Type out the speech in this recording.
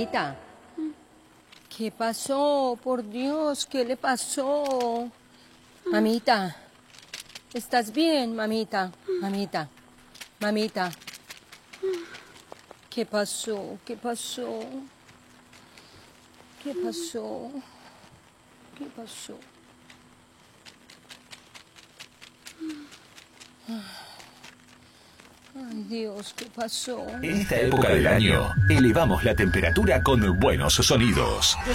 Mamita. ¿Qué pasó? Por Dios, ¿qué le pasó? Mamita. ¿Estás bien, mamita? Mamita. Mamita. ¿Qué pasó? ¿Qué pasó? ¿Qué pasó? ¿Qué pasó? Ay, Dios, ¿qué pasó? En esta época del año, elevamos la temperatura con buenos sonidos. Yo